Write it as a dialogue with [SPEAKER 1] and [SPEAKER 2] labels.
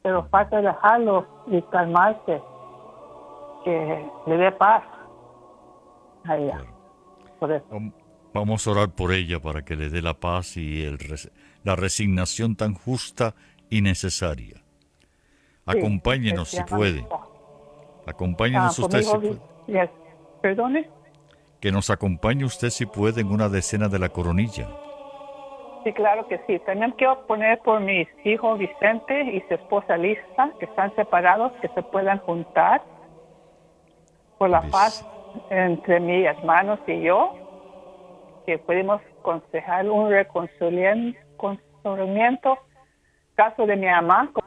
[SPEAKER 1] pero falta dejarlo y calmarse, que le dé paz a ella.
[SPEAKER 2] Claro.
[SPEAKER 1] Por eso.
[SPEAKER 2] Vamos a orar por ella para que le dé la paz y la resignación tan justa y necesaria.
[SPEAKER 1] Sí,
[SPEAKER 2] Acompáñenos
[SPEAKER 1] se
[SPEAKER 2] si
[SPEAKER 1] llama
[SPEAKER 2] puede. Acompáñenos
[SPEAKER 1] por mi
[SPEAKER 2] usted si
[SPEAKER 1] hijo.
[SPEAKER 2] puede.
[SPEAKER 1] Yes. Perdone.
[SPEAKER 2] Que nos acompañe usted si puede en una decena de la coronilla.
[SPEAKER 1] Sí, claro que sí. También quiero poner por mis hijos Vicente y su esposa Lisa, que están separados, que se puedan juntar por la paz
[SPEAKER 2] Vis-
[SPEAKER 1] entre mis hermanos y yo, que pudimos aconsejar un reconciliamiento. Caso de mi mamá,